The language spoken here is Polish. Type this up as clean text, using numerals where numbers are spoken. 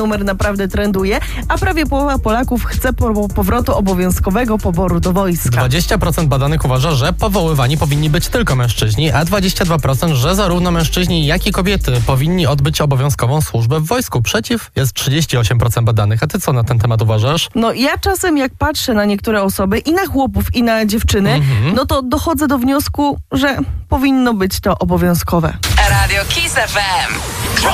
numer naprawdę trenduje, a prawie połowa Polaków chce powrotu obowiązkowego poboru do wojska. 20% badanych uważa, że powoływani powinni być tylko mężczyźni, a 22%, że zarówno mężczyźni, jak i kobiety powinni odbyć obowiązkową służbę w wojsku. Przeciw jest 38% badanych. A ty co na ten temat uważasz? No ja czasem jak patrzę na niektóre osoby i na chłopów, i na dziewczyny, no to dochodzę do wniosku, że powinno być to obowiązkowe. Radio Kiss FM.